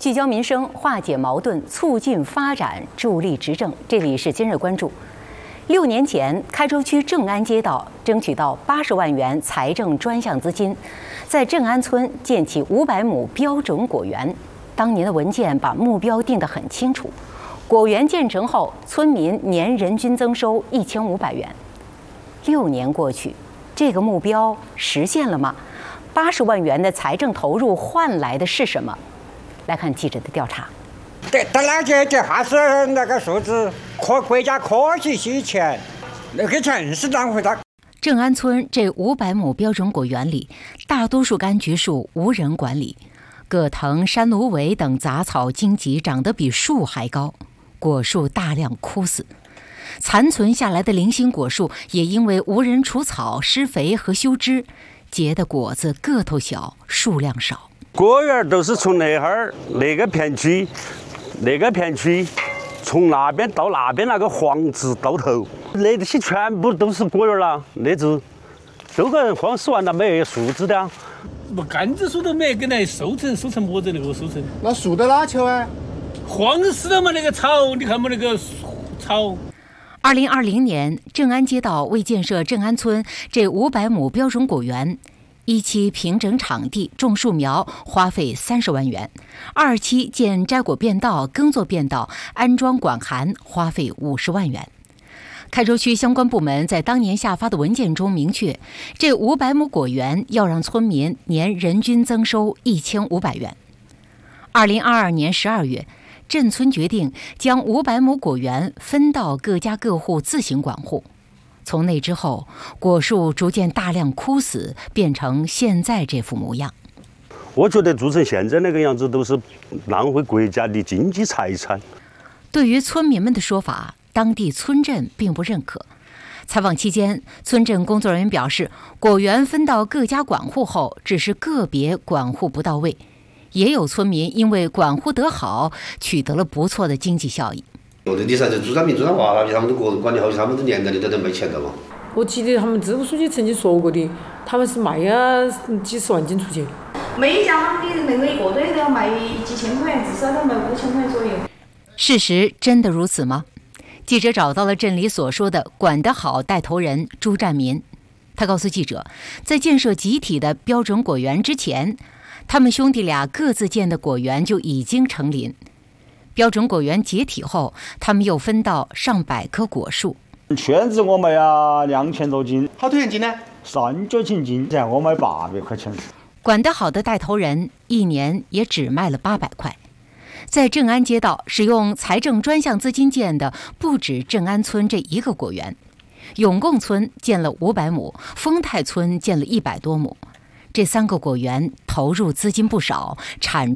聚焦民生，化解矛盾，促进发展，助力执政。这里是今日关注。6年前，开州区正安街道争取到80万元财政专项资金，在正安村建起500亩标准果园。当年的文件把目标定得很清楚，果园建成后，村民年人均增收1500元。6年过去，这个目标实现了吗？80万元的财政投入换来的是什么？来看记者的调查。 对，当然这还是那个数字，国家科技洗钱，那个钱是浪费的。 正安村这500亩标准果园里，大多数柑橘树无人管理，葛藤、山芦苇等杂草荆棘长得比树还高，果树大量枯死。残存下来的零星果树也因为无人除草、施肥和修枝，结的果子个头小，数量少。 果园都是从那个片区，从那边到那边那个黄子到头，那些全部都是果园了，那都个荒死完了，没有树枝的。 不，柑子树都没跟来收成么子那个收成？ 那树在哪去啊？ 荒死了嘛，那个草，你看嘛那个草。 2020年，正安街道为建设正安村这500亩标准果园，1期平整场地、种树苗，花费30万元；2期建摘果便道、耕作便道、安装管涵，花费50万元。开州区相关部门在当年下发的文件中明确，这500亩果园要让村民年人均增收1500元。2022年12月，镇村决定将500亩果园分到各家各户自行管护。从那之后，果树逐渐大量枯死，变成现在这副模样。 我觉得做成现在那个样子，都是浪费国家的经济财产。 对于村民们的说法，当地村镇并不认可。采访期间，村镇工作人员表示，果园分到各家管护后，只是个别管护不到位，也有村民因为管护得好，取得了不错的经济效益。 有的噻，就组长、民组长娃，他们都个人管理好，他们都年代的都没钱的嘛。 我记得他们支部书记曾经说过的，他们是卖几十万斤出去。 每一家他们的那个一个队都要卖几千块钱，至少要卖5000块左右。 事实真的如此吗？记者找到了镇里所说的管得好带头人朱占民，他告诉记者，在建设集体的标准果园之前，他们兄弟俩各自建的果园就已经成林。标准果园解体后，他们又分到上百棵果树。 圈子我卖2000多斤， 好多钱斤呢 ？3-9千斤，我卖800块钱。 管得好的带头人一年也只卖了800块。在正安街道使用财政专项资金建的不止正安村这一个果园，永贡村建了500亩，丰泰村建了100多亩。这3个果园投入资金不少，产